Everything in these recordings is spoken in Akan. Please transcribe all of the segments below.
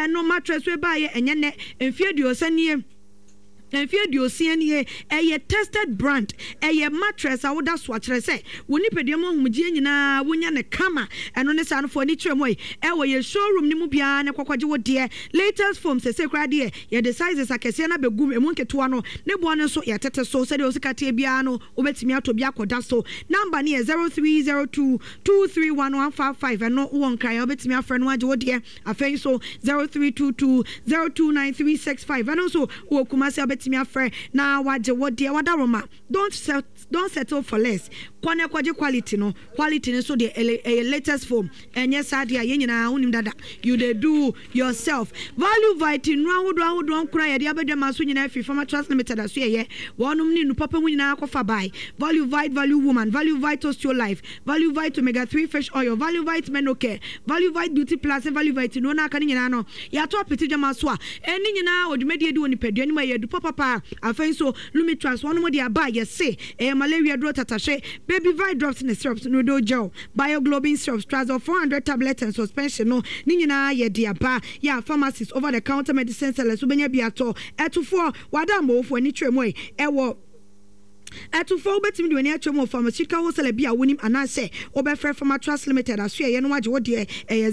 eno mattress we ba ye enye ne mfie duosanie Enfie diosianie eye tested brand eye mattress a woda so akere se woni pediem ahumgie nyina wonya ne kama eno ne sanfo ni tremoi e ye showroom ni mu bia ne kwakwaje wo de latest form se kra de ye the sizes akese na begum emu nketo no ne bo no so ye tete so se de osikate bia no obetimi ato bia koda so number ne 0302 231155 eno won kra obetimi afre no age wo de afei so 0322 029365 eno so wo kumase me afre na waje wode wada roma don't settle for less kwane kwaje quality no so the latest form enye sadia ye nyina unim dada you dey do yourself value vite no ahodo nkura ye de abedwa so nyina afi Farmer Trust Limited aso ye wonum ni nu papa mu nyina akofa buy value vite value woman value vite osteo life value vite omega 3 fish oil value vite menoke value vite beauty plus value vite no na aka nyina no ya to apeti dwa so a eni nyina odumede di woni pedua ni ma ye du papa afei so Lumitras one mo dia ba ye say malaria dro tatashe baby vite drops in the syrups no do gel bioglobin syrups Trazol 400 tablets and suspension no ni nyina ye dia ba ya pharmacies over the counter medicine sellers ubenya biato etufo wada mo fo ani twemoi ewo Etufo betimi de ani atwemo pharmaceutical wholesale bia wonim anase obefre Farmer Trust Limited aso ye no waje wo de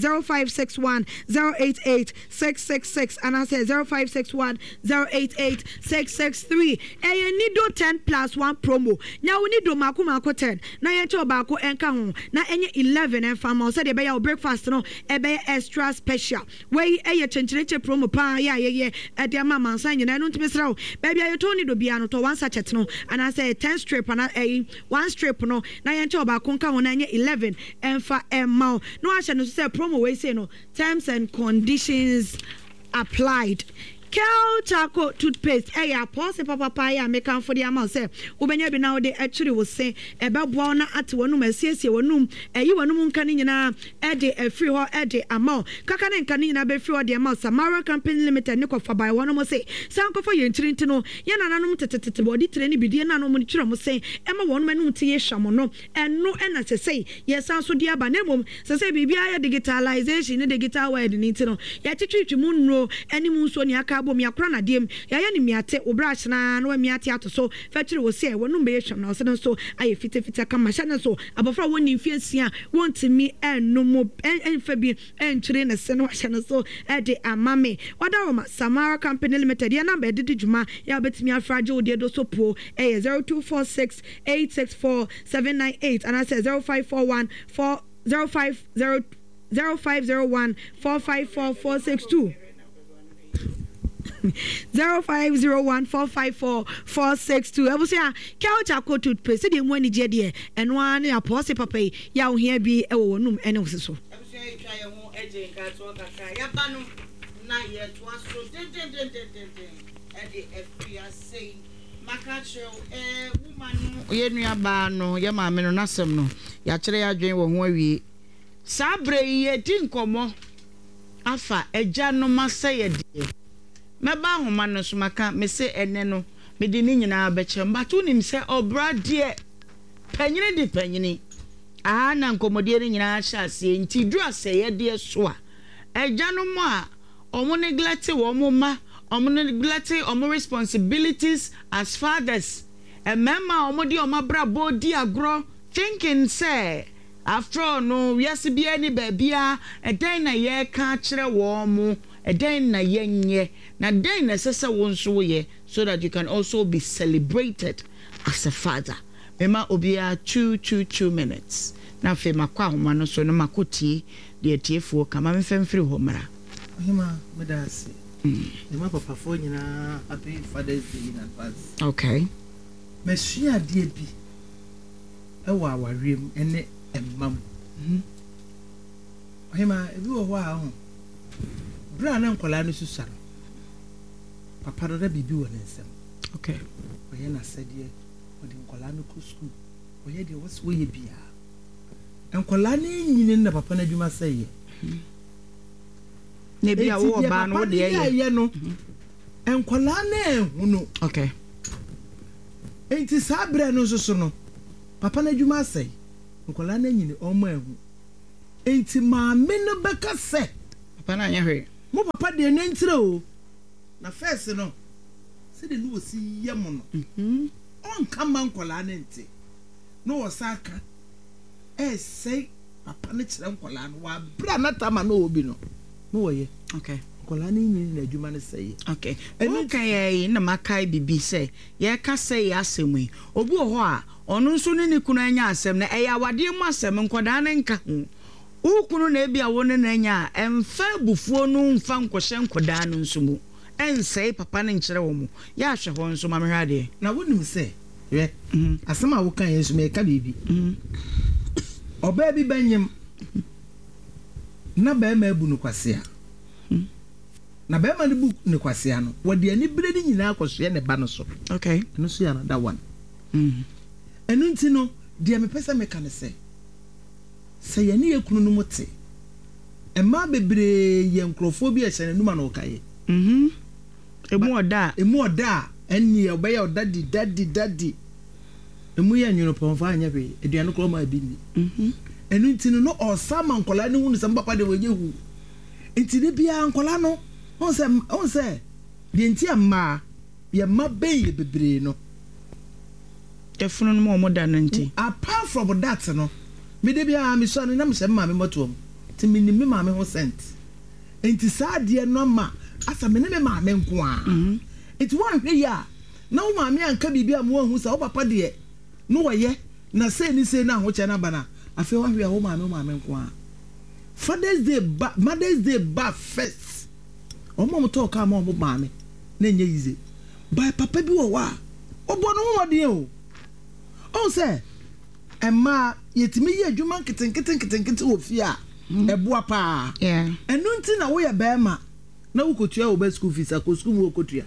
0561 088 666 anase 0561 088 663 nido 10+1 promo nya woni do mako 10 na ye che obako enka ho na enye 11 en fama so de be ya breakfast no e be extra special we chenchereche promo pa ya ye e de mama mansan nyina no ntimi srawo ba bia ye to ni do bia no to one sachet no anase 10 strip and one strip no na yenche obako nka ho na nye 11 emfa emma no ahye no say promo we say no terms and conditions applied. Kel Charcoal toothpaste pause papa ya make am for the amount say ubenya bi now they actually will say ebeboa na ate wonum asiesie wonum wonum nka ni nyina de afri ho de amount kaka ne nka ni nyina be free ho de amount Samara Company Limited ne kofa by wonum say sanko for ye ntirinti no ye nananum tetete body tre ni bidie nanom ni twere mo say ema wonum anu tie ye hwamo no eno na se say ye san so de aba na mom se say bibia ya digitalization ne digital world ni ti no ya twitwi mu nro animu so ni aka bom yakra na dem ya ni miate obrash na no miate ato so factory wo say wonu be hwam na so so aye fitefita kama sha na so abofra woni mfiasia wontimi enno enfa bi entwire na se no hwa na so de amame wadaroma Samara Company Limited ya number didi djuma ya betimi afraje ode do so po 0246 864 798 and I say 0541 0501 454 462 0501 454 462 ebusia Kel Charcoal toothpaste de mo ani je de eno an ya pause papa ya wo hia bi e wo wonum ene wo so ebusia etwa ye ho eje nka to kaka ya ba no na ye to aso den e de efia sei makacho woman no ye nua ba no ye ma me no nasem no ya kire ya dwen wo ho awie sabre ye di nkomo afa eja no maseye de meba homa no so maka me se ene no me di ni nyina abeche mbato nim se obra de panyini di panyini na nkomodie ni nyina ahase nti du aseye de so a eja no mo a omo neglect wo mo ma omo neglect omo responsibilities as fathers mema omo di omo brabo di agro thinking say after all no yes bia ni babia eden na ye ka kire wo mo eden na yenye na den na sesa won so ye so that you can also be celebrated as a father mema obia 2 minutes na fe makwa homa no so no makoti de tiefo kama mfemfiri ho mara hima medasi mema papa fo nyina happy Father's Day in advance. Okay, mesua de bi ewa awarem ene emmam hima ebi wo ho a ho bra na nkola no susara papa do da bibi wo nsem. Okay, oye na sede o de nkola no ko school oye de was we bia nkola na nyine na papa na dwuma seye ne bia wo ba no de ye no nkola na ehu no. Okay, enti sabre no so no papa na dwuma seye nkola na nyine o ma ehu enti ma me no beka se papa na anya hwe mo papa de nentire o na first no se de no si yem no on kama nkola na nti no wasaka say papa ne kire nkola no wa bra na tama no obi no wo ye okay nkola ni nyi na adwuma ne say okay enu kan ye na makai bibi say ye ka say asemu obi ho a ono nso ne kunu anya asem na eya wade mu asem nkoda ne nka ukunu na ebia wo ne anya emfa bufuo no mfa nkwohye nkoda no nso mu ensei papa ne nkire wo mu ya hwe ho nso mamehwade na wonim se ye asem a wo kan yesu me ka bibi oba bi banyem na ba ma ebu no kwase a na ba ma ne bu ne kwase a no wode ani bire ni nyina akoso ne ba no so okay no so ya na that one enu nti no de me pesa me kan se ye ne yakunu no mote emma bebre ye nkrofo bi a hye ne numa no kaye emu oda eni obeya oda di emu ya nyoro pomfa anya be eduano kro ma bi ni enu nti no osama nkola ne hunu se papa de woje hu nti ne bia nkola no on se de nti amma ye ma be bebre no efunu no mo da no nti apart from that no me de bia me so na me se ma me motom ti me ni me ma me ho sent nti sa de no ma asa me ne me ma me nko a nti wan hwe ya na wo ma me anka bibia mo hu sa wo papa de no woye na se ni se na ho che na bana afi wa hwe wo ma me nko a Father's Day Mother's Day ba first omo mo talk am omo ma me na nye yize by papa bi wo wa obo no ho de o on say emma yetimi ye adwuma nketen wo fi a eboa pa enu nti na wo ye ba ma na wo kotua wo ba school fees akọ school wo kotua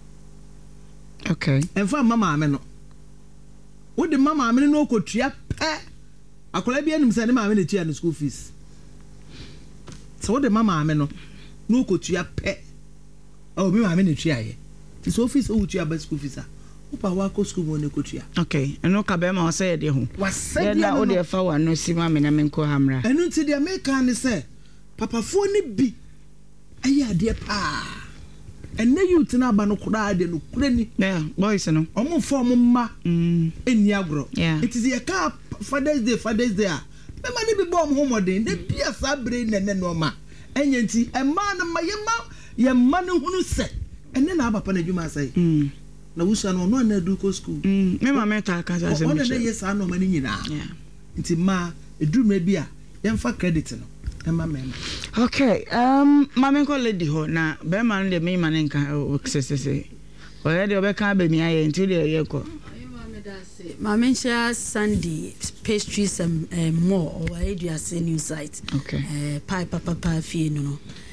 okay emfa mama ame no wo de mama ame no kotua pe akola bi anim se ne mama ne tua no school fees so wo de mama ame no kotua pe o mi mama ne tua ye ti so fees o tua ba school fees a opa wa ko school mo ne kotua okay eno ka be ma o say de ho wa na o de fa wa no si ma me na me nko hamra enu nti de America ne se papa fo ne bi aya de pa enne youth na ba no kura de no kura ni yeah boys no omo form ma eni agro it is a car Father's Day a me ma ne bi bom ho modern de bia sa bre nene no ma enye nti e ma na ma ye ma ne hunu se enne na papa na dwuma sai na wusa no no na do ko school me ma meta ka sa se me na ye sa no ma ni nyina nti ma eduru ma bia ye mfa credit no okay mama ko lady ho na be man de me man nka oksese o ye de obeka be mi aye nti de ye ko mama share Sunday pastries and more or I do a new site okay pie papa fie no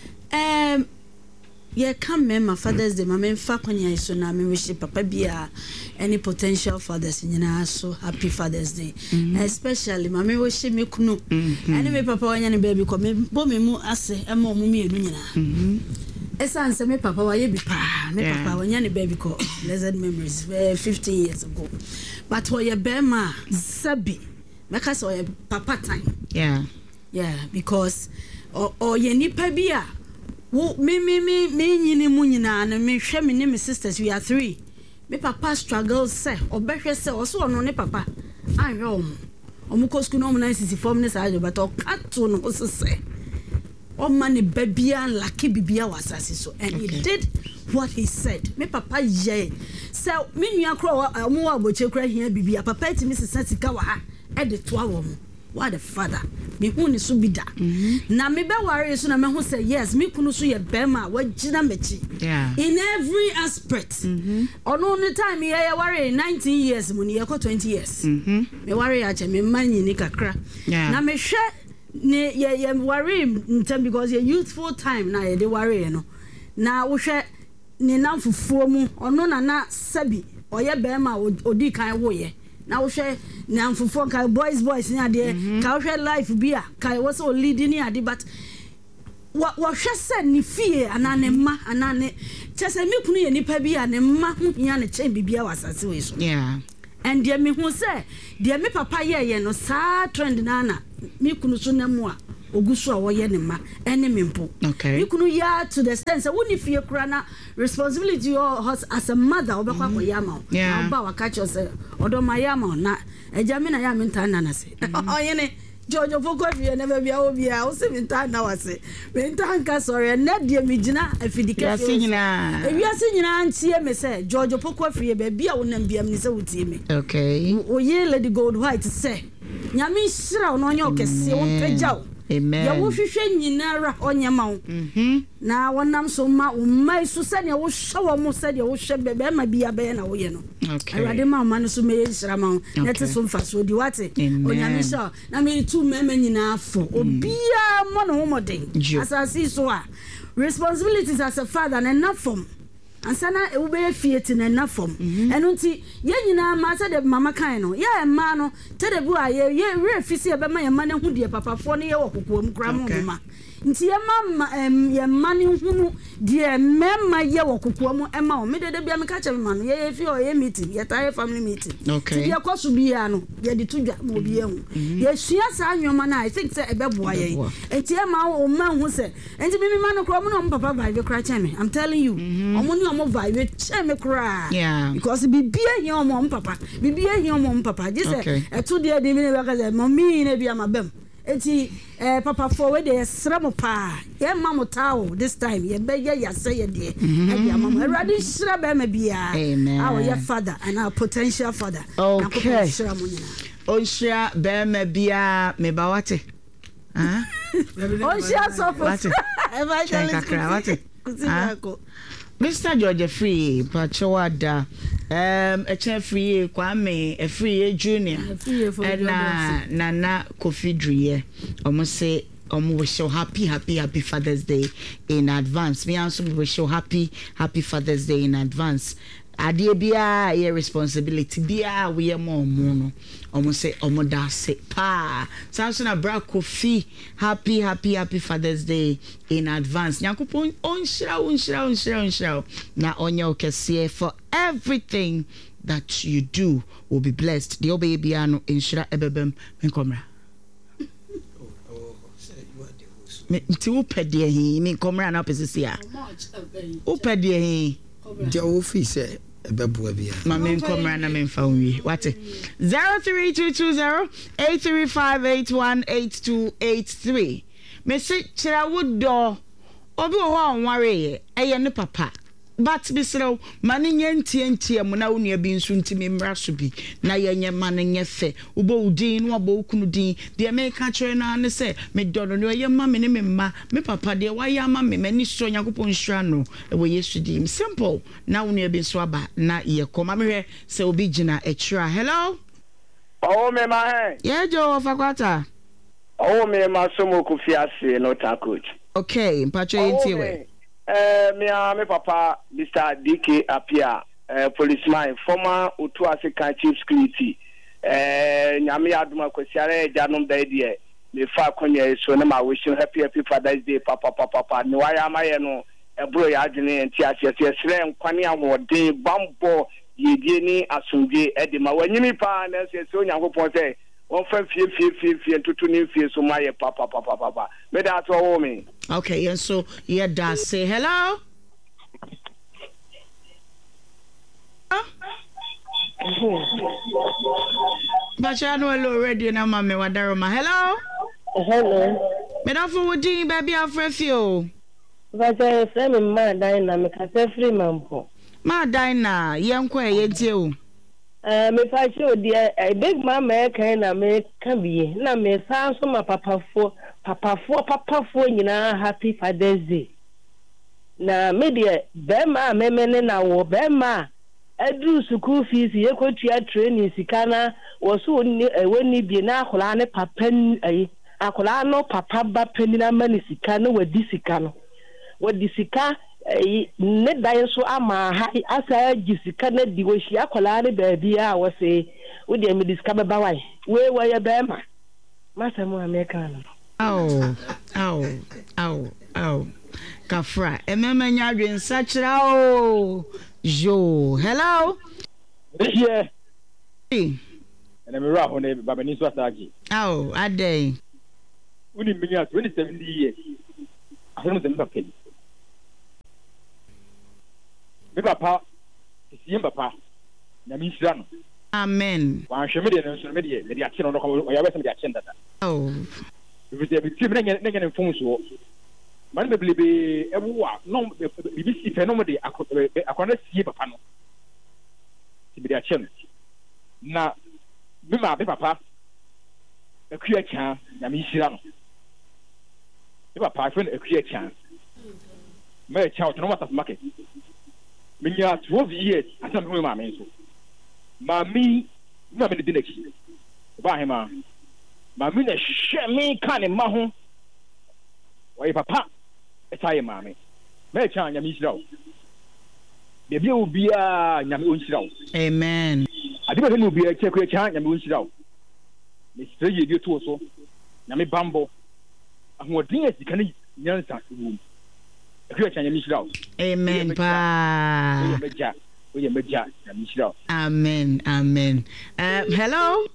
yeah come my Father's Day mama fa kwanya so na me wish papa bia any potential fathers nyina so happy Father's Day especially mama wish me kunu any me papa wanya ne baby ko me bo me mu ase e ma mu mienu nyina esa nse me papa wa ye bi pa me papa wanya ne baby ko blessed memories 50 years ago but for your bema sabi make us your papa time yeah because or ye nipa bia wo me nyini mu nyina na me hwe me ne me sisters we are 3 me papa struggle say obehwe say oso ono ne papa anhwe omo ko school no mo 964 minutes ajo but o kato no so say o man babia lucky bibia wasase so and he did what he said me papa ye say me nua kro omo wa boche kra hia bibia papa ti me sesika wa ha e de to awo mo what the father me hu ni so bida na me be worry so na me hu say yes me kunu so ye bema wa gina mechi in every aspect ono the time ye worry 19 years mu ni ye ko 20 years me worry a che me manyi ni kakra na me hwe ne ye worry ntem because ye youthful time na ye de worry no na wo hwe ni namfufuo mu ono na sabi oye bema odi kan wo ye na wo hwe na mfufo kai boys ni ade ka wo hwe life bia kai wo so leading ni ade but wo hwe se ni fie anane ma anane chese me kunu ye nipa bia ne ma hu hia ne chen bibia wasase we so and dia me hu se dia me papa ye no sa trend na me kunu so na mu a ogusu a woye ne ma ene mempo okay ikunu ya to the sense woni fie kura na responsibility as a mother obekwa ko yama na ba waka cho se odoma yama na ejame na ya menta na se oyene Jojo foko fie na ba bia obi a o se menta na wase menta nka sore na de migina afidike fie nyina ewiase nyina antie me se Jojo foko fie ba bia wonam bia me se wotie me okay oye Lady Gold White se nyame hira no onye okese wo pagyaw amen ya wo hwehwe nyinara onyema wo na wonam so ma umai so se ne wo hwe mo se de wo hwe bebe ma bia be na wo ye no okay awade ma ma no so me hira ma na te so mfa so di wate onyame sha na me tu mema nyina afo obia mo no ho moden asasi so a responsibilities as a father na enough from ansana e wo be fie ti na enough from eno nti ye nyina ma se de mama kan no ye ma no te de bu a ye re fisi e be ma ye ma na hu de papafo no ye wo kokoam kra mo ma nti ye ma ye ma ne hu de mema ye wo kokoam e ma o me de bia me ka che ma no ye fi o ye meeting ye tire family meeting okay ti ye kwaso bia no ye de tudwa mo bia hu ye sua sa anwoma na I think say e be boa ye enti ye ma o ma hu se enti me ma no kro mo no papa vibe kra che me I'm telling you omo ni omo vibe che me kra because bibia he omo papa bibia he omo papa je say eto de de me ne ka say mommy ne bia mabam enti papa for we dey sram pa ye mam tawo this time ye be ye yase ye de e bia mam erade shira be ma bia our your father and our potential father okay on share be ma bia me ba wate on share so for evangelist Mr. George Free Pachowada a free Kwame a free junior and Nana Kofi Drie almost say wish you happy Father's Day in advance. Me also wish you happy Father's Day in advance. Adie bia your responsibility bia we are more mono almost say omoda se pa Samson abra Kofi happy Father's Day in advance Nyakopon onshira na onye okese for everything that you do will be blessed the obey bia no inshira ebebem menkomra me ti upedie hi menkomra na pesisi a upedie hi the office ebeboa bia mama nkomra na memfa wi wate 03220835818283 me se kira wodo obi wo ho anware eye ne papa but bisrew mane nyentie mu na wonu abi nsu ntimi mmra so bi na yenye mane nyefe ubo udin no abo kunu din de me ka kire na ne se me dono no ye ma me ne me ma me papa de wa ya ma me mani so Yakopon hira no e wo Yesu dim simple na wonu abi nso aba na ye koma me hwe se obi gina ekira hello oh me ma he ye jo fakwata oh me ma so mo ku fiase no ta coach okay mpacho yentiwe me papa Mr. DK Apia policeman former Otu African chief security nyame aduma kwesiare janom da die me fa konya so na ma wish you happy Father's Day papa ni waya amaye no ebro ya adwene enti asiase sere nkwane amode bambo yedie ni asomdwe ede ma wanyimi pa na asiase Onyankopon se won fa fie tutu ni fie so ma ye papa me da to wo me. Okay, and so yeah, that say hello. But I know hello radio na mama wadaroma. Hello. Hello. Me da for wodi baby afrefio. But I friend ma dina me ka se free mampo. Ma dina yenko e yentie o. Me fa show dia big mama e kan na me ka bi na me san so ma papafo nyina happy Father's Day na me de bema memene na wo bema adu school fees ye kotua training sika na wo so woni bi na akola ne papa ai akola no papa ba pani na mani sika no wadi sika ne dan so ama ha asa gisika na di wo hia akola ne baabi a wo se wo de me disika beba wai we ye bema masamo America no Ow. Kafra. Emema nyadwe nsachira o. Jo. Hello. Yeah. Hey. And me ra ho ne baba ni so ataki. Adey. uni minya 27 years asem dem papa me papa sie papa na mi sira no amen wa hwe me de no so me de ache no ko ya wese me de ache ndada oh bi te bi ti me ne fon so man be blebe ewa no bi si fe no me de akwana sie papa no ti me de ache no na me ma be papa akuya kya na mi sira no be papa fe akuya kya me kya o no mata market me nya 12 years asam me ma me so mami na me de dinaki ba hema mami na hwe me ka ne ma ho wai papa etaye mami me kya nya mi sira o de bia obia nya me on sira o amen ade be no obia kya nya me on sira o me sira ye bi to so nya me bambo ahoɔden asika ne nyansa wom akua kya nya me sira o amen pa oye meja nya me sira o amen amen hello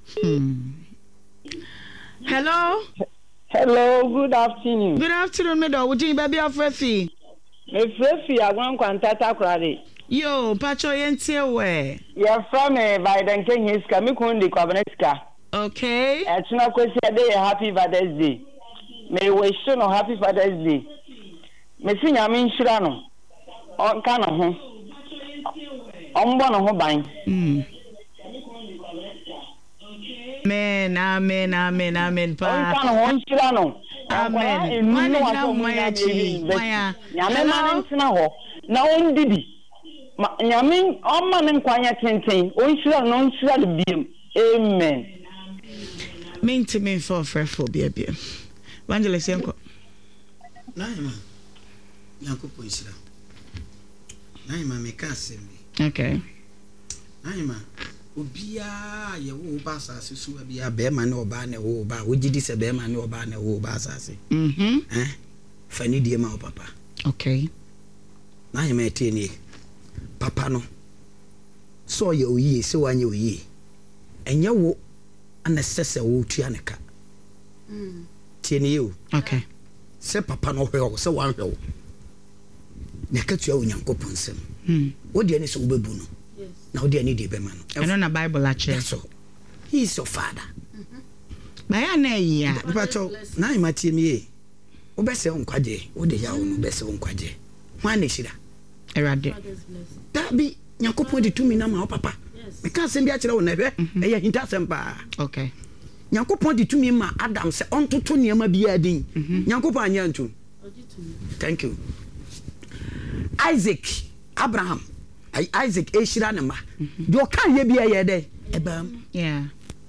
Hello, good afternoon. Good afternoon, me do. Would you baby afrefi? Me frefi agwan kwantata kurade. Yo, pacho yentie we. You from Biden Kenya ska me kundi kwabaneska. Okay. Etuna kwesi ade happy Father's Day. Me wish no happy Father's Day. Me sinya me nshira no. On ka no ho. Ombo no ho ban. Amen pa. On ka no ho nshira no. Amen. Mwana na umaya chi. Maya. Nyame ma ntina ho. Na on didi. Nyame omma ne nkwanya tenten. On nshira no nshira de biem. Amen. Minti me for bia. Evangelist Yanko. Naima. Yanko poisira. Naima me ka sembi. Okay. Naima. Obia ye wo ba asase so bia be ma ne oba ne wo ba wogidi se be ma ne oba ne wo ba asase. Fani die ma o papa. Okay. Naima eteni. Papa no. So ye oyi se wanye oyi. Enye wo anesese wo tua ne ka. Tieni you. Okay. Se papa no hwe o se wan hwe o. Ne ka tua onyankopon sem. Wo de ne so wo bebu no. Now they need the man. I know na Bible actually. That's all. He is your father. Maya na ya. Pacho, na imati mi. Obese onkwaje, wo de ya onu obese onkwaje. Hwan shira. Erade. That be Nyankopon de tumi na ma papa. Me ka sem bi a kire wo na hwe, e ya hinta sem pa. Okay. Nyankopon de tumi ma Adam se ontoto niam bia din. Nyankopon anya ntu. Thank you. Isaac, Abraham. Isaac Eshira ne ma. Do kan ye bia ye dey. Ebam. Yeah.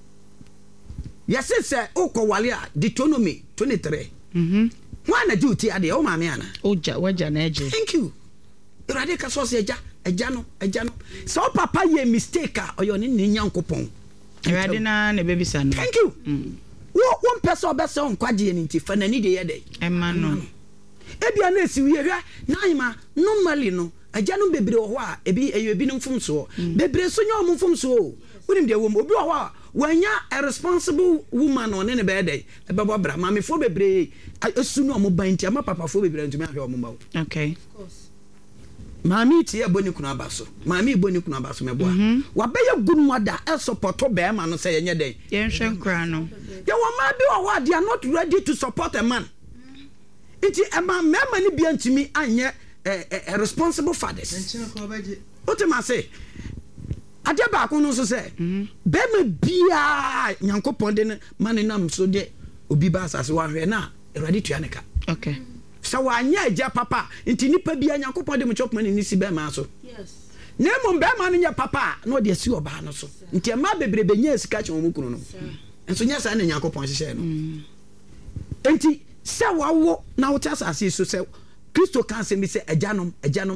Yes sir, Okowale a Deuteronomy 23. Why na duty ade o ma me ana? Oja waja na eje. Thank you. Irade ka so se eja no. So papa ye mistake a oyo ne Nyankopon. Irade na ne baby sa no. Thank you. One person obese onkwaje ni nti fa na ni de ye dey. Emma no. Ebia na esi wie hwa na ima normally no. Ajanu bebre ho a ebi no mfumso bebre so nya o mfumso unim de wo obi ho a wanya a responsible woman on ne be dey ebebo bra ma me fo bebre asu no mo banti ama papa fo bebre ntumi ahwe o mo bawo. Okay, of course. Mami ti eboni kunu abaso mami eboni kunu abaso mebo a wa be ye good mother e support be ma no say yenye dey yen hwe nkra no ye wo ma bi ho a they are not ready to support a man. Iti ema mema ni bia ntumi anye a responsible fathers. What am I say? Ade ba ko no so say be ma bia Nyankopon de man nam so de obi ba asase wa hwe na erade tua ne ka. Okay. So wa anya eja papa nti nipa bia Nyankopon de mo chop man ni si be ma so. Yes. Na mo be ma no nya papa na de si oba no so. Nti ma bebrebe nya sika che mo kunu no. Enso nya sa na Nyankopon hye no. Enti se wa wo na wo ta asase so se Kristo kan se mi se ajanom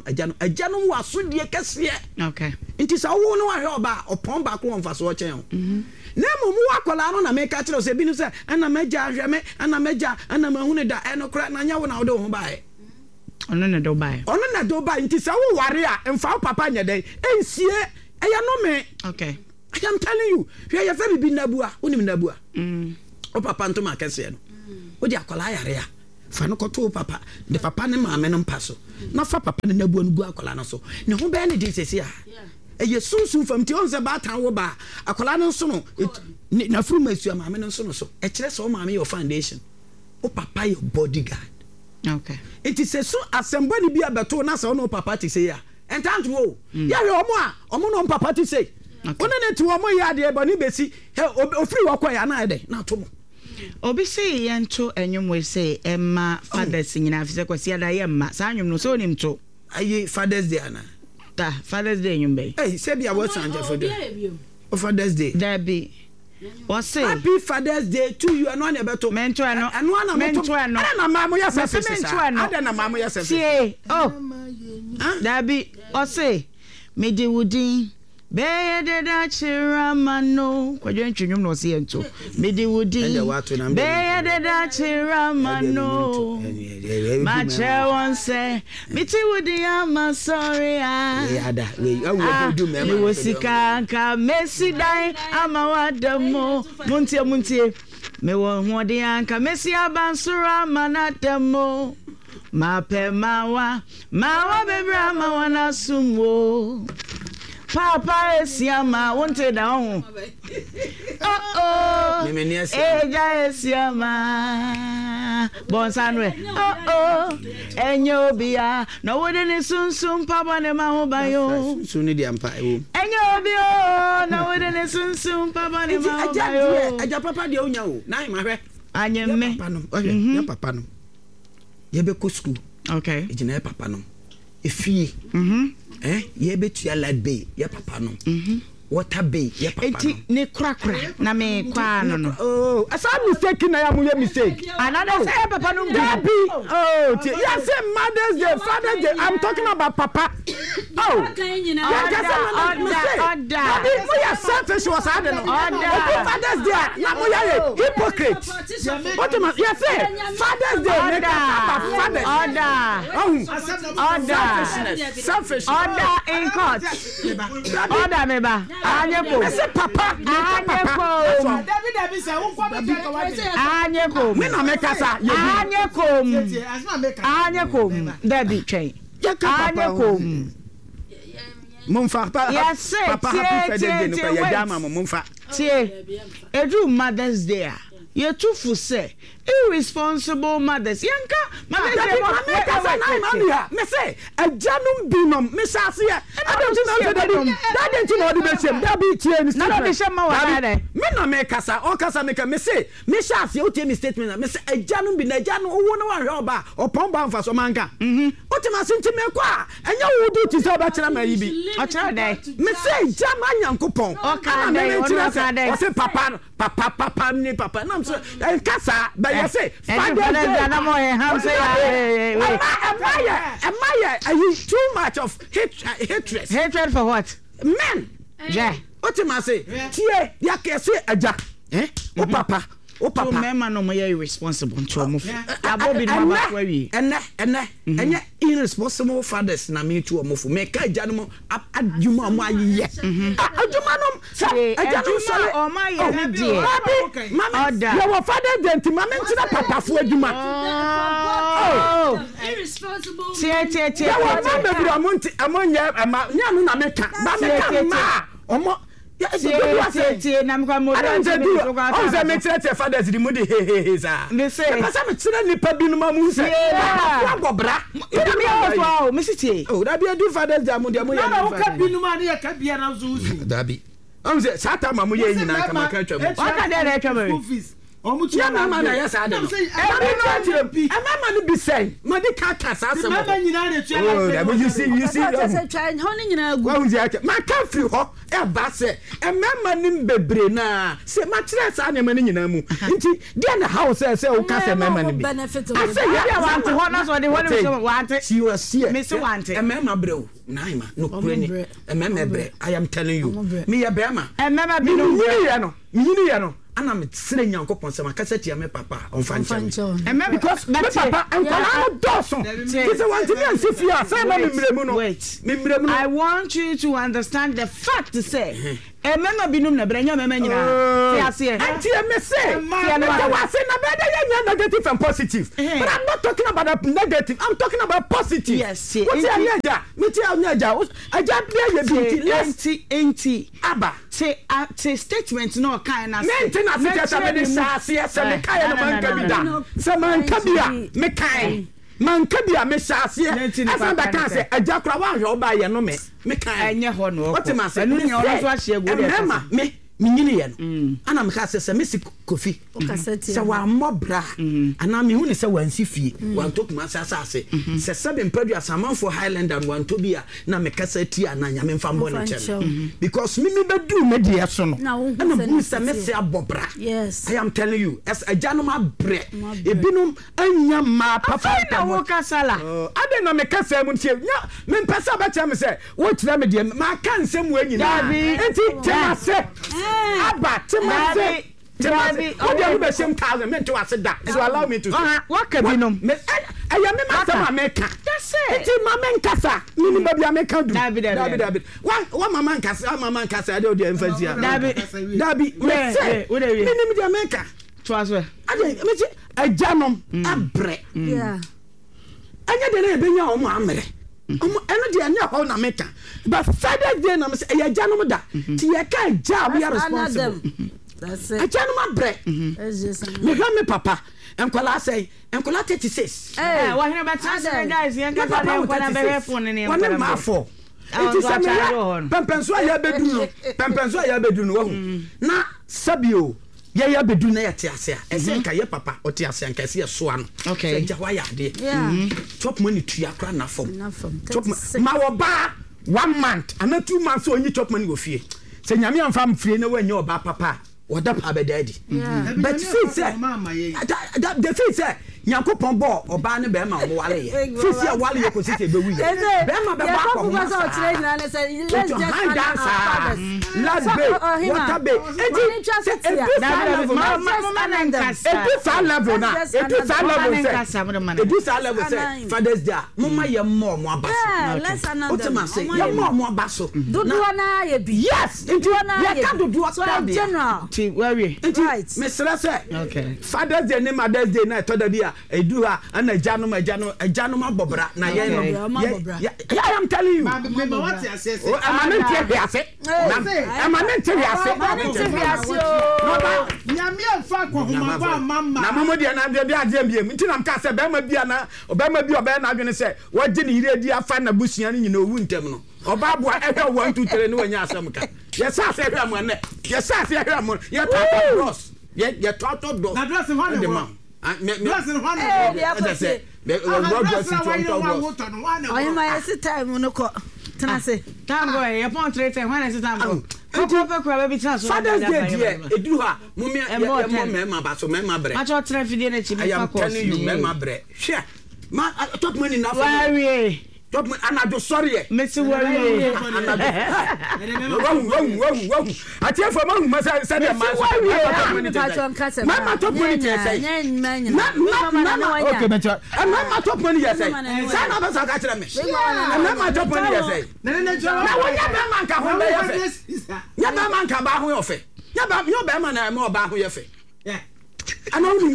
wa so de kese. Okay. Nti sa wo no ahwe oba opon ba ko wonfa so o chen. Na mo mu akola no na me ka kire o se bi no se ana meja ahwe me ana meja ana mahunu da eno kra na nya wo na wo de ho bae. Ono na do bae. Nti sa wo ware a mfa papa nya den ensie eya no me. Okay. I am telling you, hwe ya fa bi nabua, onim nabua. O papa ntoma kese no. wo dia akola yare ya fa no koto papa de papa ne maame no mpa so na fa papa ne nabu anu gu akola no so ne ho be ne di sesi a eye sunsun fam ti on se ba tan wo ba akola no so no na furu masu maame no so no so e kire so maame your foundation o papa your bodyguard. Okay, it is so assemble bi abeto na se no papa ti say ya entanto wo ya we omo no papa ti say one ne ti omo ya de ba ni besi ofiri wakọ ya na ede na to mo obi say yento enwum we say emma fathers nyina afise kwasi ada ye emma sa anwum no so nim to ayi fathers day ana ta fathers day enwum be say bia what sanje for day fathers day there be what say happy fathers day to you and one beto mento ano na mama ya say ada na mama ya say there be what say me di wudin Beye de da chiramano kwadwe ntwunwum no se ento medi wudi beye de da chiramano ma che won se miti wudi ama sorry ada we do me ma wosika ka mesi dai ama wadamo muntie me wo hode anka mesi abansura manatamo ma pe mawa bebra mawa na sumo Papa esiama wonte da ho eja esiama bonsanwe enyo bia no wode ne sunsun papa ne ma ho bayo sunu di ampa ewo enyo bia no wode ne sunsun papa ne ma ho bayo aja papa de onya o na ma hwe anyemme papa no ya papa no ye be ko school okay ejina papa no efie ye betu ya lad bay ya papa no water bay ya papa no enti ne krakra na me kwa no asa mistake na ya mu mistake another say papa no ya say mother's day father's day I'm talking about papa mu ya selfish was had no father's day na mu ya hypocrite what you say father's day make father selfish order in court order me ba anyeko say papa David say won kwa be ka wa anyeko me na make asa anyeko David train anyeko Mumfa papa happy birthday no ya jama mumfa tie edu mother's day you too for say irresponsible mothers yanka mother's day me say ajanum binom me sase ya adonti na say that didn't know the best that be tie ni na be shema wa na me na me kasa o kasa me ka me say me sase o tie mi statement me say ajanum bi na ajanum owo no wa hwe oba opon ba mfa so manka o ti ma senti me kwa enya wo do ti say oba kira ma yi bi o kira dai me say jama nyankopon o ka dai o say papa ni papa na so kasa ba you say father na mo ham say am too much of hatred for what men yeah what you say tie ya ke say aja o papa to mema no mo irresponsible to mo abobi no ba kwa wi enya irresponsible fathers na me to mo fu me ka aja no adwuma mo aye adwuma no aja no so o ma ye ni die order your father dent mama ntina papa fu adwuma irresponsible tie ya wa ma be bi amonye nya no na me ka ba me ka ma omo tie na mkwa mo on se metre fathers di mo de he za me say pasa me tire nipa bi no ma mu se wa gobra me sitie da bi do fathers da mo de mo ya na ka bi no ma ne ka bia na zo usu da bi on se sata ma mo ye nyina ka ma ka twa mo ka de re twa mo ya mama na ya sa de no mama ni bi say ma di ka sa se mo mama nyina na twa you see ho ni nyina gu wa unzi ake ma ka free ho e ba se mama ni bebre na se ma kire sa na ma ni nyina mu nti dia na house say o ka se mama ni bi I say ya want ho na so de ho want she was here me say want mama brew naima no kure mama bre I am telling you me ya be ma mama bi no yini ya no ana me sere nyankopon se makasa tia me papa on fancha because me papa enkola no doso kise want me ansifia say me mremu no wait I want you to understand the fact to say Mama binum na branya mama nyina. Ti ase. Auntie me say. I was saying about negative and positive. But I'm not talking about negative. I'm talking about positive. Yes. What's your nyaja? Me ti nyaja. Aja play beauty. Enti. Aba. Say statement no kind na. Maintenance just me say say me kai na man ka bi da. Say man ka bia me kai. Man ka bia me hyase asa da kan say aja kura wa hwe oba ye no me kan enye ho no what ma say enu nya ono so ahye go de me nyini ye no ana me ka say me si kofi say wa mobra ana me hu ni say wan si fie wan to kuma say say seven pedu asaman for Highland and wan to bia na me ka say ti ana nya me mfa mbo ne che because me bedu me de so no ana bu say me say abobra. Yes, I am telling you as aja no ma bre ebinum anya ma papa na wo kasala ade na me ka say mu tie nya me pesa ba che me say wo tira me de ma kan nsem wo nyina enti tema say aba tema say what do you be same 1000 me to aseda so allow me to what can be no me aya me ma say America that's it enti mama nkasa ni ba bia me ka du dabi wa mama nkasa ade o de emphasize dabi me say ni de America to as well ade me say ajanom abre yeah anya de na be nya o mo amere eno de anya ho na meka but Father's Day na me say ajanom da ti ye ka ja we are responsible. That's it. Ajanom abre me ha me papa enkola say enkola 36 wa hina ba transfer guys yan ka ta enkola be phone ni enkola ma fo enti say me pempenso ya bedu no wahu na sabio ya bedu na yete ase a ese ka ye papa oti ase anka se so ano okay ja wa ya de top money tuya kra na fom top ma wo ba 1 month and 2 months only top money wo fie se nyame amfa mfie na wanya oba papa woda pa be daddy but see say the see say Nyankopon bo oba ne be ma wo wale ye fisi ya wale ye ko sisi be wi be ma be ba ko let's just let's be what be it Father's Day mama ye mo abaso let's another what ma say ye mo abaso dodo na ye bi yes into ye ka dodo so general ti worry right me say okay Father's Day ne Mother's Day na to da bia edu ha ana ajanom abobra na ye no I am telling you me what you say am I nyame amfa ko homa ba mama na mama dia na dia ajam biem nti nam ka se be ma bia na obema bi obe na adwene se waje ne yire di afa na busua ne nyina owu ntem no oba bo ehwe 1 2 3 ne wanya asem ka ye sa se hwe am ne ye sa se hwe am ye tata bros ye tata bros na dress one de ma dress one oh my time no ko tana se time boy ye pon 3 when is time go ko kura be tana so Father's Day dia edu ha mo me ma ba so me ma bre ma cho tra fidie na chi me fa ko me ma bre hwe ma top money na worry top money anado sorry Messi worry wow ati afọ ma hu ma say dem ma top money say okay better ma top money say say na ba sa ka kire me ma top money say na wo ya be man ka ho be ye fe ya be man ka ba ho ye fe ya ba yo be man na ma ba ho ye fe ana wi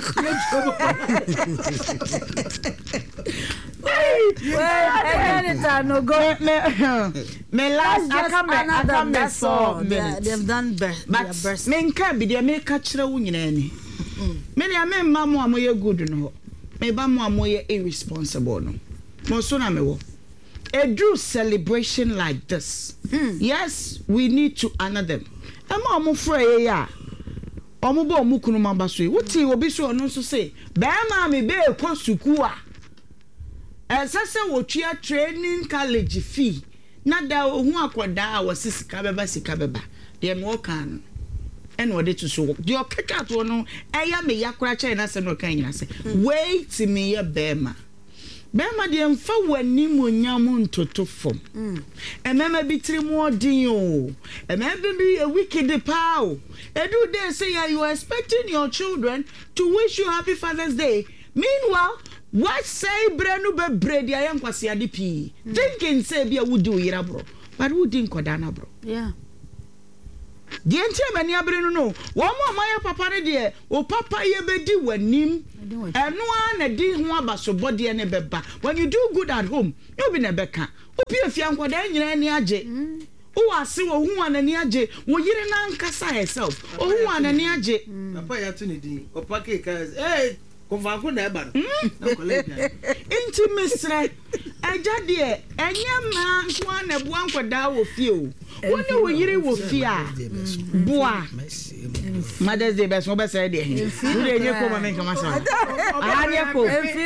me last I come so they've done best men can be there make kire wo nyina ni me dia me mma mo amoye good no me ba mo amoye irresponsible no mo so na me wo a true celebration like this yes we need to honor them ama mo frey ya omo bo mu kunu mamba so wuti obi so no so say be ma me be ko suku a esase wotua training college fee na da ohu akoda a wosisika beba de mo kan ene ode to so de okeka to no eya me yakora che na se no kan nyina se wait me ye bema de mfa wani monyam ntoto fom emema bitiri mu odin o emema bi a wicked pao edu dey say you are expecting your children to wish you happy Father's Day. Meanwhile, what say brenu be bredi ayan kwase ade pi thinking say bia wudi oyira bro but wudi nkoda na bro die ntia mani abere no wo mo amaye papa ne de o papa ye bedi wanim eno na di ho abasobode ne beba when you do good at home you be na beka obi afia nkoda nyina ni age o ase wo hu anani age wo yire na nkasa herself o hu anani age papa ya to ne din o pake ka konfanko na eba no kolega inti misre eja de enye ma nso na bua nkoda wo fie o woni wo yire wo fie a bua Mother's Day best mo be say de he wo de nye ko ma men kama sa ani ko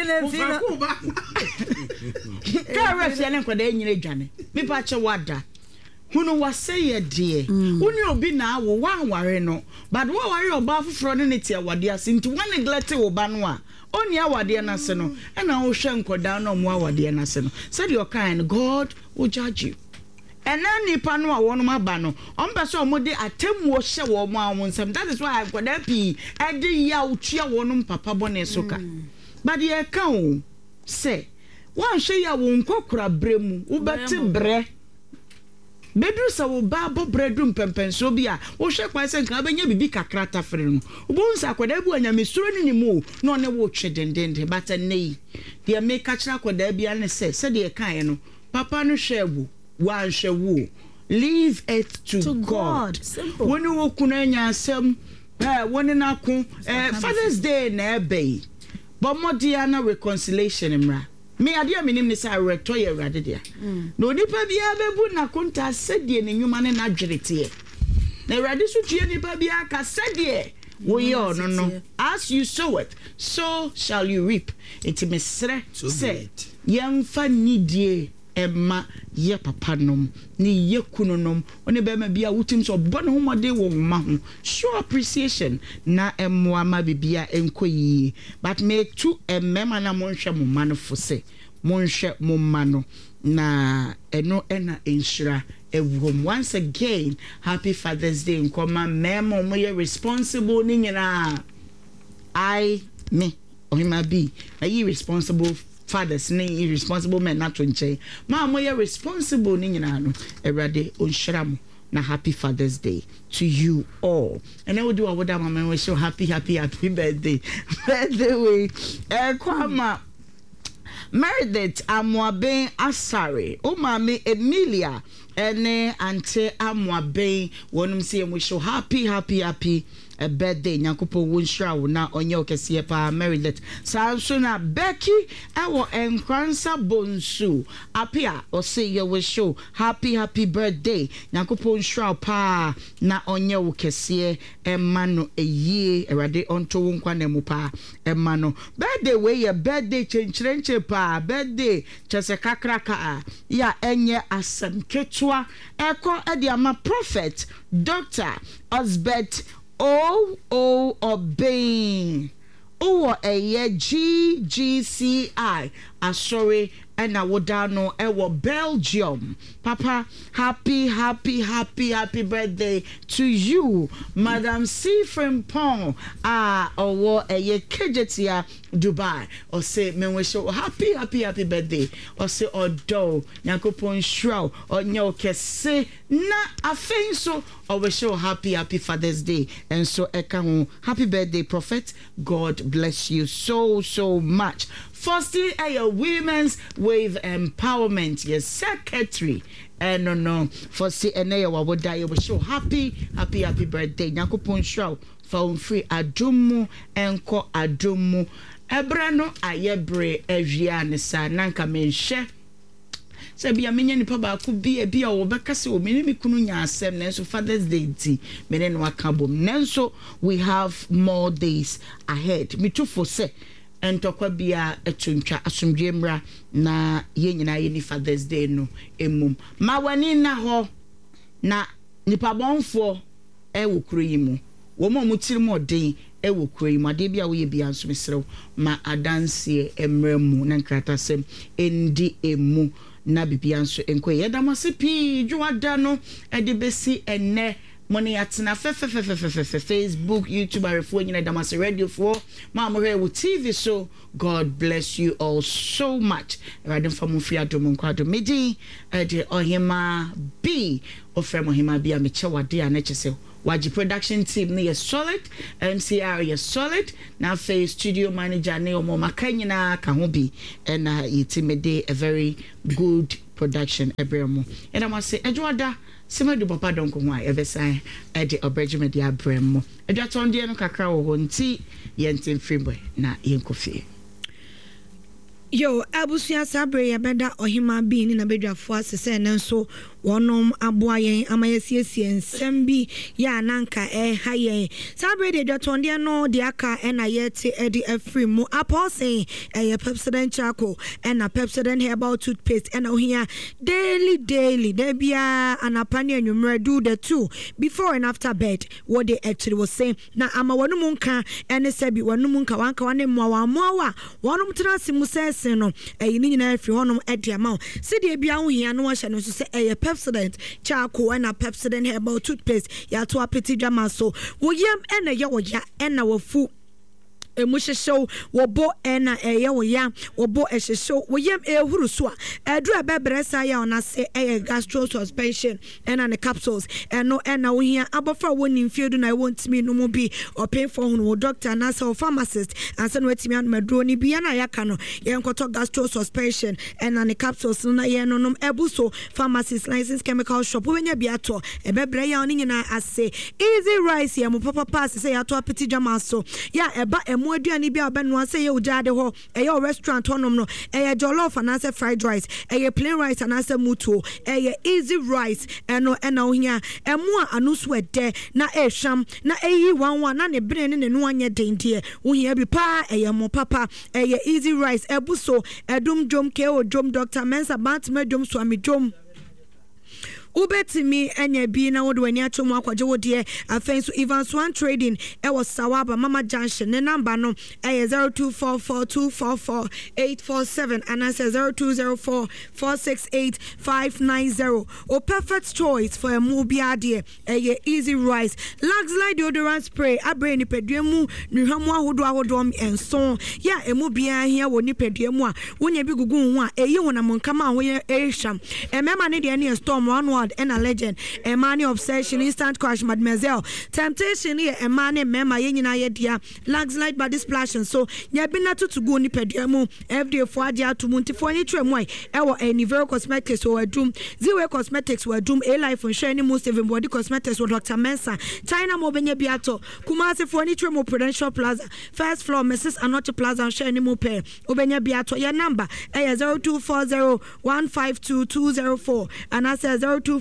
ka refia ne nkoda nyire dwane mi pa che wada hunu wase ye de woni obi na wo wanware no but wo ware oba foforo ne tie wade ase nti wo neglect wo ba no a oni awade na se no na wo hwe nkoda no mo awade na se no said your kind God will judge you and then nipa no a wono aba no on pese omode atemwo hye wo mo awon nsem that is why nkoda pi edi ya utua wono papa bone soka but ye ka o se wan hwe ya wo nkokura bremu wo beti bre bedru sa wo ba bo bredu mpempenso bi a wo hwe kwan se nka benya bibi kakrata fere no wo nsa akoda bu anya mesuro ni mu no ne wo twe dendende but nei de make kachira akoda bi ane se de kan no papa no hwe wan hwe wo leave it to God. Simple. When you kunanya asem woni na ko Father's Day na ebe but modiana reconciliation imra me ade aminim ni say retoye rade dia no nipa bia bebu na konta sedie ne nwuma ne na dwerete na rade so tue nipa bia ka sedie wo ye ono no as you sow it so shall you reap it mesre say yemfa nidie emma ye papa nom ni ye kunonom oni be ma bia wutim so bono homode wo ma ho show appreciation na emmoa ma bibia enkoyi but me tu emmema na monhwe mo ma no fose monhwe mo ma no na eno ena enshira ewom once again happy Father's Day nkoma memo mo ye responsible ni nyina me ohima bi are you responsible fathers ni irresponsible men not to nche ma mo ye responsible ni nyina no erade onhyiram na happy Father's Day to you all and I will do what mama we show happy birthday way kwama Meredith Amwaben Asare o mama Emilia ene ante Amwaben wonum se we show happy a birthday nyakopo wonhira wo na onye okese pa Meredith sanso na Becky ewo enkransa bonsu apia o say you will show happy birthday nyakopo nhira pa na onye okese emano eyie erade onto wonkwa na mu pa emano birthday we your birthday chenchirenche pa birthday chese kakraka ya enye asem ketwa eko edi ama prophet Dr. Osbert Obey eye GGCI asori ena wodano ewo Belgium papa happy birthday to you Madam C Frimpong owo eye Kejetia Dubai o say me we show happy birthday o say odo yakopon shrow onye okese na afenso o we show happy Father's Day and so eka ho happy birthday prophet God bless you so much. Firstly, a women's wave empowerment, yes, secretary. No. Firstly, we show happy birthday. Nyakopon show phone free adumu enko adumu. Ebrano ayebre eviane sa nanka menhye. Se bia menye nipa ba ko bia o beka se o meni mikunu nya asem nenso Father's Day ti meni no aka bom nenso we have more days ahead me too for say entokwa bia etuntwa asomdwe mra na ye nyina ye ni Father's Day no emum ma wani na ho na nipa bonfo wo kuro yi mu wo mo mutiri mo den wo kuro yi mu ade bia wo ye bia nso mesrew ma adanse emra mu na nkrata sem endi emu na bibia nso enko yedamase pi dwada no ede besi enne money atena Facebook, YouTube, arefo nyina damase radio for mama here with TV so God bless you all so much. Radin famu fi adom nkwado medi de ohima B ofrem ohima B a meche wade a na chese Waji production team ne is solid, MCR is solid. Now face studio manager ne omo makanyina ka ho bi and itimede a very good production ebremo. And I must say Edwada Sima do papa don ko ho a ebesan e de obregime de abremo. Edwaton de no kakra wo nti yenten free na yenkofie. Yo, abusia sabre ya beda ohima bi ni na bedwafo asese ne nso wonom aboa yen amayesiesie nsem bi ya nanka ha yen sabre de dwatonde no de aka na yete edi afri mu apostle Pepsodent charcoal na Pepsodent herbal toothpaste na ohia daily there bia anapane anwumre do the two before and after bed what they actually was saying na ama wonum nka ene sebi wonum nka wanka wane moa wonum trase mu sese no ni nyina afri honum edi ama se de bia ho hia no hye no so se Pepsodent charcoal and Pepsodent herbal toothpaste ya to apeti drama so wo yam ena ye wo ya ena wo fu emuhyehyw wo bo ena eye wo ya wo bo ehyehyw wo yam ehuru so a edu abebresa ya ona se gastro suspension ena ne capsules eno ena wo hia abofa wo nimfiedu na wont me no mo bi open for wo doctor na se pharmacist anse no atimi an maduro ni bia na yaka no yenkoto gastro suspension ena ne capsules na ye no nom ebuso pharmacist license chemical shop wo nya bia to ebebre ya oni nyina ase easy rice ya mo papa pass se ya to apeti jama so ya eba aduani bia obenwa say ye ujade ho eye restaurant honom no eye jollof and answer fried rice eye plain rice and answer mutuo eye easy rice eno ohia emu anusu ede na ehwam na eyi wanwan na ne bere ne no anya dendie ohia bi pa eye mo papa eye easy rice ebuso edum jom ke o jom Dr. Mensa Batma jom swami jom Ubetimi enya bi na wodo ani atom akwaje wode afenso Ivan Swan Trading e was Sawaba Mama Junction ne number no 0244244847 and answer 0204468590 o perfect choice for a movie ade easy rice Luxlite deodorant spray abre ni peduemu nuhamu ahodo enso ya emu bia hia wo ni peduemu a wonya bi gugu ho a eyi honam nkama ho ye ehwam emema ne de ne storm one and a legend Emani obsession instant crush mademoiselle temptation here Emani mema yenyina ye dia Luxlite body splash so nya bi na to go ni peduemu everyday for adia to muntifo ni twemu ai ewo Anivero Cosmetics or Doom Zero Cosmetics were Doom A Life and Shiny most even body cosmetics with Dr. Mensa China Mobenya Biato Kumasi for ni twemu Prudential Plaza first floor Mrs. Anoche Plaza and Shiny Mope Obenya Biato your number 0240152204 and I say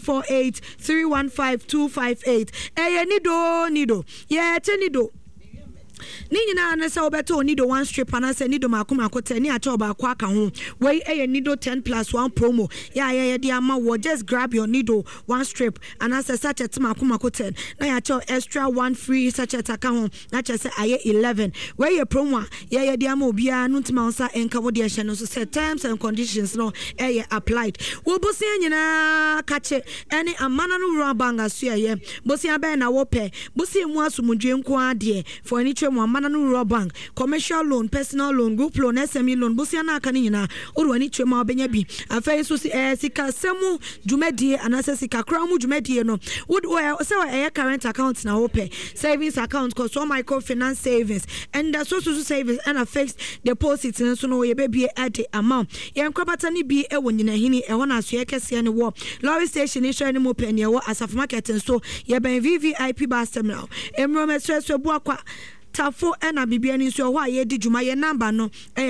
0248315258 nido yeah nido ni nyina na se obeto nido one strip and say nido makoma akota ni acha oba kwa aka ho we nido 10+1 promo ya dia ma wo just grab your nido one strip and say sachet makoma akota na ya cha extra one free sachet aka ho na cha say aye 11 we promo ya dia ma obia no ntima onsa enka wo dia hye no so say terms and conditions no applied wo bosi nyina kache any amana no run banga so ye bosi abe na wo pe bosi mu asumudwe nko ade for any Amana no Rural Bank, commercial loan, personal loan, group loan, SME loan, Busiana Canina, or any trema benyabi. A face was Sika Semu, Jumedi, and Assasika Kramu Jumedi, no. Would so a current account now open, savings account, cause all microfinance savings, and the social savings and a fixed deposits, and so no baby at the amount. Yan Krabatani be a one in a hini, a one as Yakasi and war. Lorry station is showing more penny as of market, and so Yaban VVIP Basta now. Emrome stress for Boaqua. Tafo ena bibiani so wa ye di juma ye number no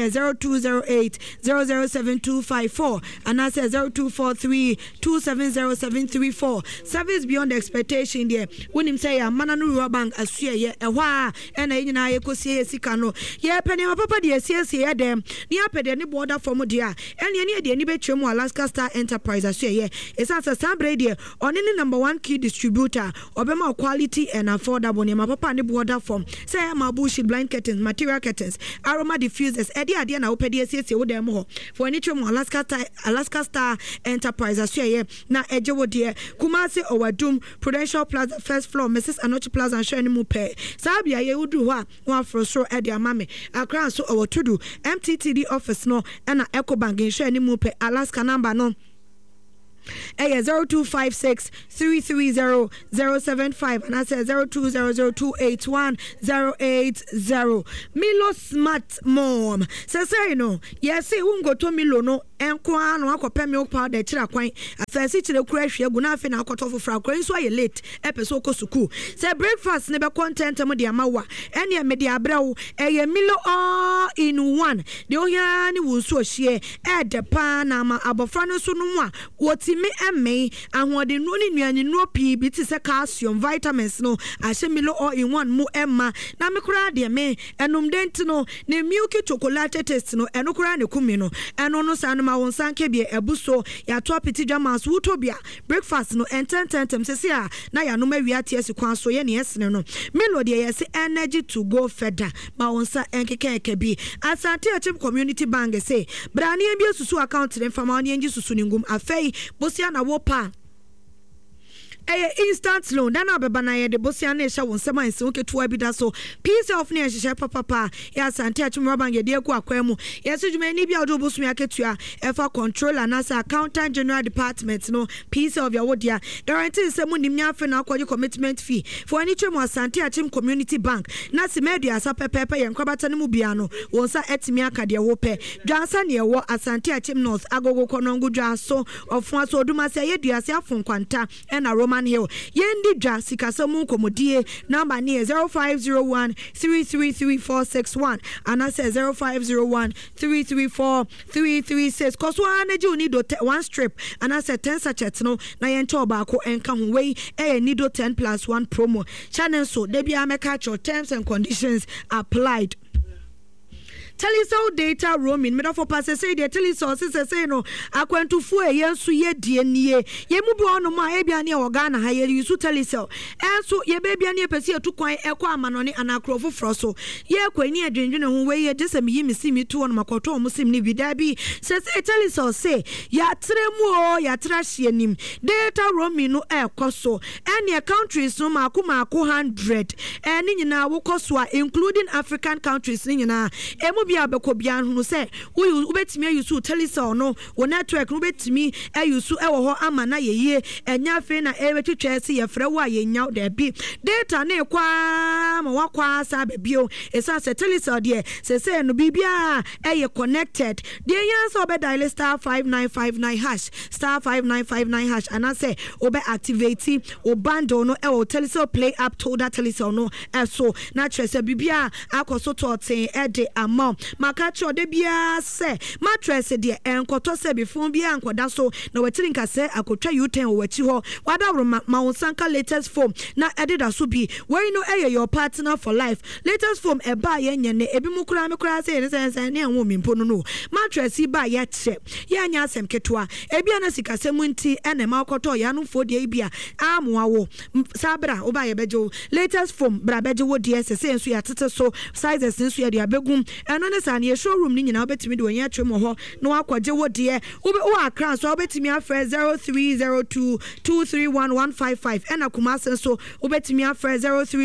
0208007254 and I say 0243270734 service beyond expectation there when him say amana no Rural Bank asue ye ehwa ena nyina ye kosie sika no ye pene papa de asiesie ye dem ni apede ni border from there ene ne de ni betwem Alaska Star Enterprise asue ye esansa sabre there oni ni number 1 key distributor obema quality and affordable ni papa ni border from say my bullshit blind curtains, material curtains, aroma diffusers, adi na opedi esi wo dem ho. For any trim Alaska Star Enterprise asye na eje wo de Kumasi Owadum Prudential Plaza first floor Mrs. Anochi Plaza and Shani Mupe. Sabia ye wodu ho a one frostro edi amame. Akra so owotudu MTTD office no na Ecobank in Shani Mupe Alaska number no ɛyɛ 0256 330 075 and I said 0200281080. Milo Smart Mom says no yes say won go to Milo no enko ano akɔpɛ milk powder kyira kwan afɛsi kyire kura hwe gu na afi na akɔtɔ fofra kwan so aye late epeso ko suku say breakfast ne be content mo de amawa ene me de abrawo ɛyɛ Milo all in one de ohia ne wo so hye de pa na ma abofra no so no mu a wotimi eme ahode no ne nuane no pii bi te se calcium vitamins no ahye Milo all in one mu emma na me kura de me enom dent no ne milky chocolate taste no eno kura ne kumi no eno no sa no ma won sanke bi ebuso ya to apiti dwamas wutobia breakfast no ententem sese a na ya no ma wiate asikwan so ye ne esene no Milo de ye se energy to go further ma won sa enkeke bi Asante Achim Community Bank say brani bi susu account ne fama ne ngi susu ningum afei bosia na wo pa instant loan then abeba na ye de bosia na ehya won sema nse oketua bi da so piece of na ehye papa ya Asante Achim Bank ye de ku akwemu ye so dwuma ni bia odo bosu ya ketua efa controller na sa accountant general department no piece of your wodia guarantee se mu nimnya afi na akwaje commitment fee for any twemu Asante Achim Community Bank na se medu asa pepepe ye nkwabata ne mu bia no won sa etimi aka de wo pe dwansa ne wo Asante Achim North agogo konongo dwa so ofun so oduma se ye duase afun kwanta na Roman Hill yendi dwa sikasamu komodie number ne 0501 333461 and I say 0501 334 336 cause one you need one strip and I said 10 sachets no na yento baako enka ho wei nido 10+1 promo channel so dey bia make your terms and conditions applied. Telecel data roaming meda for pass say the Telecel say no akwantufu yensu ye die nie ye mu bi ono ma e bia ne Ghana ha ye use Telecel enso ye be bia ne pese etu kwan ekwa amanone anakrofo froso ye kwani adwendwene ho we ye dese mi yimi simi tu ono makoto o musim ne bida bi say Telecel say ya tremu o ya trahye nim data roaming no ekoso any countries no mako 100 eni nyina wo koso including African countries ni nyina bia bekobia hunu se wo betimi ayusu Telecel no wo network no betimi ayusu ewo ho ama na yeye enya fe na ewetwetwe se ye frɛ wo ayenya da bi data na ekwa ma wakwa sa bebio esa se Telecel de se no bibia connected de yan so be dial *5959# *5959# and I say obe activate o bundle no ewo Telecel play up to that Telecel no so na trese bibia akoso toten de amount makacho de bia se mattress de enkoto se befon bia ankoda so na watiri nkase akotwa U10 wachi ho wadawro ma wonsanka latest foam na edida so bi we no your partner for life latest foam eba ye nyene ebi mukura mekura se ne sense ne anwo mimpo no mattress ba ye che ye nya asem ketwa ebi ana sikase munti ene ma akoto ya no fodie bia amwa wo sabra oba ye bejo latest foam bra bejo wo de se enso ya tete so sizes enso ya de abegum eno ne sa ne showroom ni nyina obetimi de onye atwem ho no akwaje wo de wo akran so obetimi afre 0302 231155 ena kumase so obetimi afre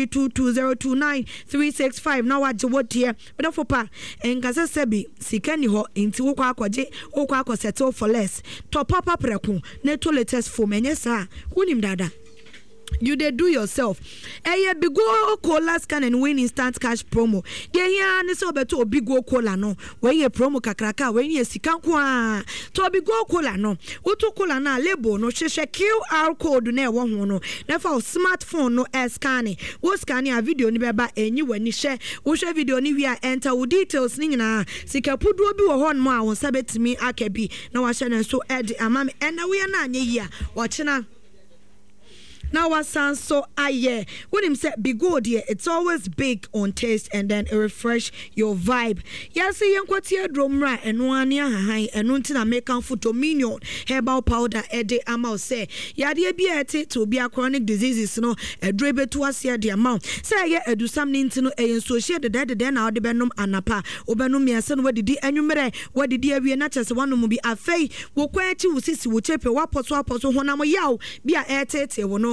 0322029365 na waje wo de bedofo pa enkase sebi sikani ho enti wo kwa akwaje wo kwa akosete for less top up preko na to latest foam enye sa wonim dada you they do yourself bigo cola scan and win instant cash promo dey here ne so beto bigo cola no when ye promo kakraka when ye sika kwa to bigo cola no woto cola na label no hwehwe QR code na ewo ho no na fa smartphone no scan wo scan a video ni beba enyi wani hwe wo hwe video ni wi a enter wo details ni nyina sika puduo bi wo ho no a won sabetimi akabi na wa hwe ne so ed amame ena we na anye yi a wo chena now what sounds so aye when him said be good here it's always big on taste and then it refresh your vibe yes yen kwatia dromra eno ane ahan eno ntina make for dominion herbal powder ede amount say yade bi ete to be a chronic diseases no edre betu ase de amount say ye edusam ne ntino so share the na ode benom anapa obenom yese no wadidi anwumere wadidi awie na chese wanom bi afei wo kwachi wo sisi wo chepe wapoto honam yaw bi a ete wo no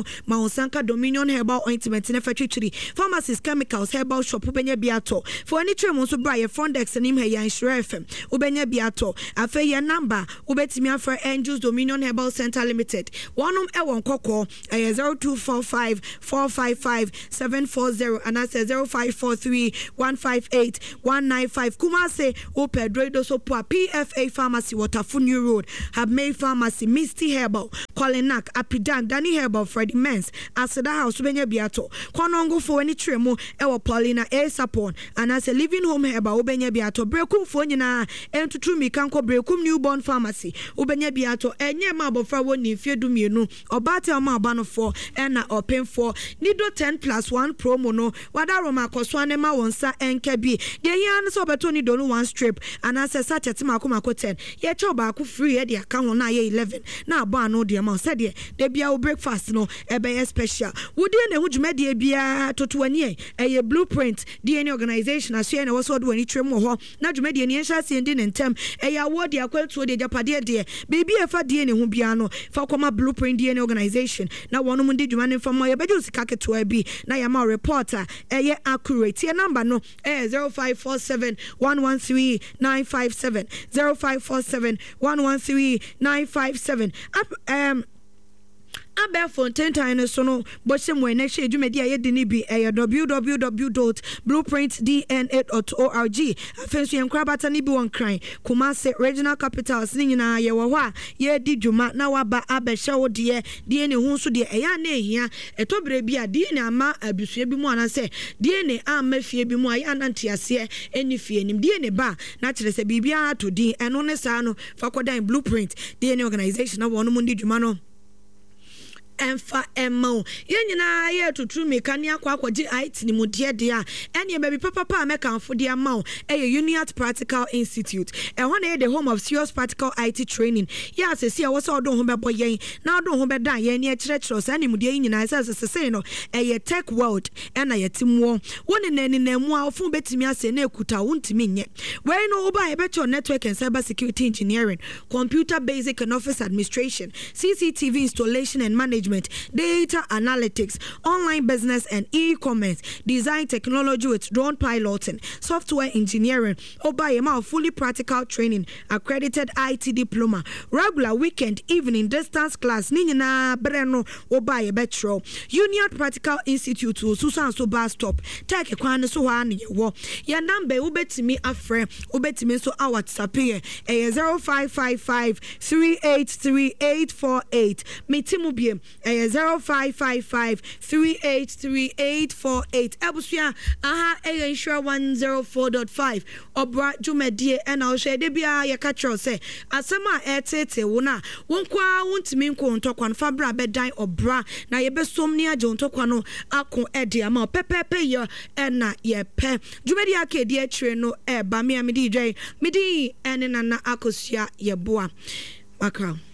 Maunsanka Dominion Herbal Ointment in Factory, Pharmacies Chemicals Herbal Shop, Ubenya Biato. For any trim also buy a front desk and him here in FM, Ubenya Biato. Afe your number, Ubetimia for Angels Dominion Herbal Center Limited. One Ewon Coco, 0245 455 740, and I say 0543 158 195. Kumase, Ope Dredo Sopa, PFA Pharmacy, Waterfunu Road, have made Pharmacy, Misty Herbal, Kolinak, Apidan, Danny Herbal, Freddy Mens, Asada House, Ubenya Biato, Konongo for any tremo, Ewa Paulina, Sapon, and as a living home Herbal, Ubenya Biato, Brekum Fonina, and to Trumi Kanko Brekum Newborn Pharmacy, Ubenya Biato, and Yamabo Frawoni, Fiedumino, or Batel Mabano 4, and or Pen 4, Nido 10+1 promo no, Wadaroma Koswanema Wonsa and Kebi, the Yan Sobertoni Donu 1 strip, and as a Sacha Timakumako 10, yet Chobaku free at the account on 11. Now, Bano, the amount said ye, there be our breakfast no, a special. Would you know media be to 20 a blueprint, DNA organization, as you also do any tremo, not to media and Sindin and Tem, a award the acquaint to the Japadia dear, baby a fat DNA Humbiano, Falcoma blueprint DNA organization. Now one woman did you man from my bedus cacket to a B, Nayama reporter, a year accurate, your number no, 0547 113 957 0547 113 957. Abel Fontaine Tine Sono, but somewhere next year, you may be a www.blueprintdna.org. Fancy and Crabatani Buon Crying, Kumase, regional capital, singing a Yawa, ye did you mat now about Abel Show, dear, DNA Hunsu, dear Ayane here, a tobre be a DNA ma abusebimwana say, DNA am Mefiebimo, and Antiasia, any fear him, DNA bar, naturally say Bibia to D and Onesano, Fakoda Blueprint, DNA organization of one Mundi Jumano. Emfa emo yenyina ye tutu mekania kwa kwaji IT ni mudie dia ene baby papa meka amfo dia ma Uniat Practical Institute the home of serious practical IT training ya asesi a wo se odon ho bebo yen na odon ho beda yen ne kire so ane mudie nyina se no tech world ena yetimwo woni nani na mu a ofun betimi ase na ekuta wontimi nye we no oba becho network and cyber security engineering, computer basic and office administration, CCTV installation and management, data analytics, online business and e-commerce, design technology with drone piloting, software engineering, Obayema fully practical training, accredited IT diploma, regular weekend, evening, distance class, Nina Breno, Obaye Betro, Union Practical Institute, Susan so bus stop, take a kwana so one wo. Your number ubetimi afre, ubetimi so our WhatsApp 0555 383848. Metimubie 0555 383848. Ebusia aha insure 104.5 obra jumedie and I'll share debia ya catcher say asema etete wona wonkwa wontimi nko ntokwan fabra bedan obra na ye besomni aje ntokwa no akon ede ama pepepe ye na ye pe jumedi akedi atire no ba me amedi dwan medi ene nana akosua ye boa makra